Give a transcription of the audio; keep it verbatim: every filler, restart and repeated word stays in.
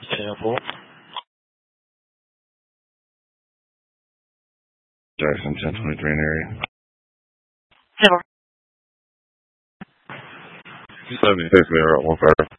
Example. Jackson, ten twenty-three in area. Sure. seventy-six, man, right, one five.